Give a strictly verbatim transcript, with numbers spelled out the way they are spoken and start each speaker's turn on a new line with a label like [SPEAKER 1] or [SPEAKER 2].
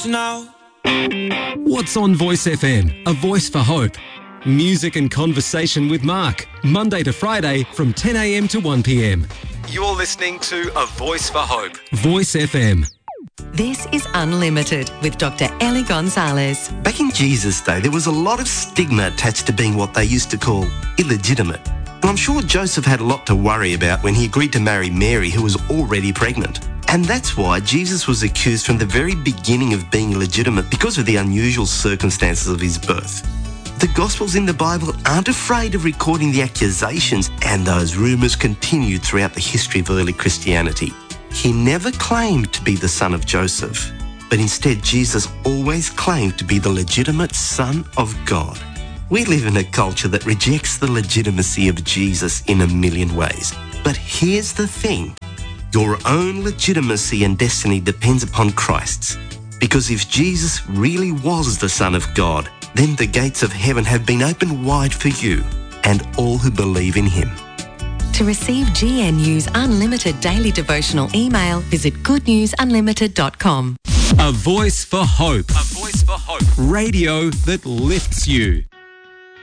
[SPEAKER 1] us now.
[SPEAKER 2] What's on Voice F M? A voice for hope. Music and conversation with Mark. Monday to Friday from ten a m to one p m. You're listening to A Voice for Hope. Voice F M.
[SPEAKER 3] This is Unlimited with Doctor Ellie Gonzalez.
[SPEAKER 4] Back in Jesus' day, there was a lot of stigma attached to being what they used to call illegitimate. And I'm sure Joseph had a lot to worry about when he agreed to marry Mary, who was already pregnant. And that's why Jesus was accused from the very beginning of being illegitimate because of the unusual circumstances of his birth. The Gospels in the Bible aren't afraid of recording the accusations, and those rumours continued throughout the history of early Christianity. He never claimed to be the son of Joseph, but instead Jesus always claimed to be the legitimate Son of God. We live in a culture that rejects the legitimacy of Jesus in a million ways. But here's the thing. Your own legitimacy and destiny depends upon Christ's. Because if Jesus really was the Son of God, then the gates of heaven have been opened wide for you and all who believe in him.
[SPEAKER 3] To receive G N U's unlimited daily devotional email, visit good news unlimited dot com.
[SPEAKER 2] A voice for hope. A voice for hope. Radio that lifts you.